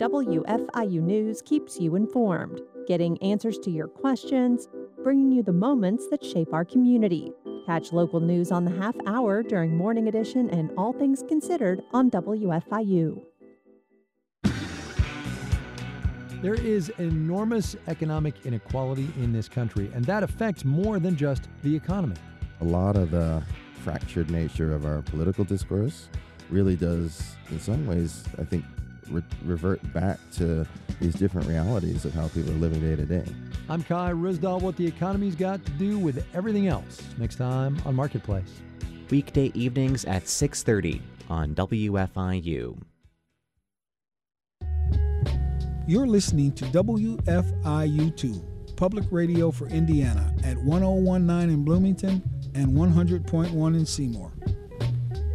WFIU News keeps you informed, getting answers to your questions, bringing you the moments that shape our community. Catch local news on the half hour during Morning Edition and All Things Considered on WFIU. There is enormous economic inequality in this country, and that affects more than just the economy. A lot of the fractured nature of our political discourse really does, in some ways, I think, revert back to these different realities of how people are living day to day. I'm Kai Risdahl. What the economy's got to do with everything else. Next time on Marketplace. Weekday evenings at 6:30 on WFIU. You're listening to WFIU2, Public Radio for Indiana at 1019 in Bloomington and 100.1 in Seymour.